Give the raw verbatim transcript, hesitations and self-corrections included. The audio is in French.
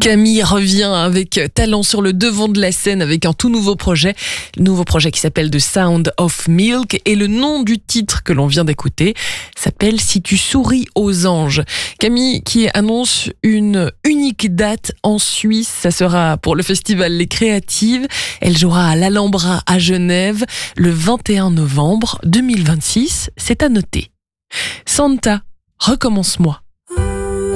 Camille revient avec talent sur le devant de la scène avec un tout nouveau projet, le nouveau projet qui s'appelle The Sound of Milk, et le nom du titre que l'on vient d'écouter s'appelle Si tu souris aux anges. Camille qui annonce une unique date en Suisse, ça sera pour le festival Les Créatives. Elle jouera à l'Alhambra à Genève le vingt et un novembre deux mille vingt-six, c'est à noter. Santa, recommence-moi.